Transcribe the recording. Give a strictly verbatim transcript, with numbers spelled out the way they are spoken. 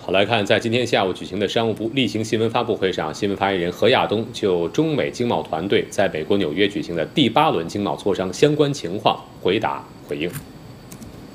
好，来看，在今天下午举行的商务部例行新闻发布会上，新闻发言人何亚东就中美经贸团队在美国纽约举行的第八轮经贸磋商相关情况回答回应。